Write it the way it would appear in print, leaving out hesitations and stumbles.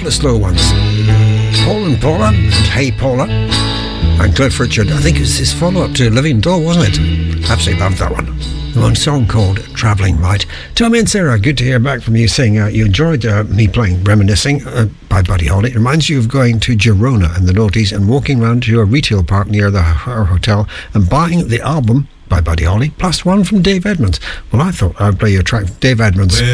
couple of slow ones. Paul and Paula, and Hey Paula, and Cliff Richard. I think it was his follow-up to Living Doll, wasn't it? Absolutely loved that one. The one song called Travelling Light. Tommy and Sarah, good to hear back from you saying you enjoyed me playing Reminiscing by Buddy Holly. It reminds you of going to Girona in the noughties and walking around to a retail park near our hotel and buying the album by Buddy Holly, plus one from Dave Edmunds. Well, I thought I'd play you a track from Dave Edmunds.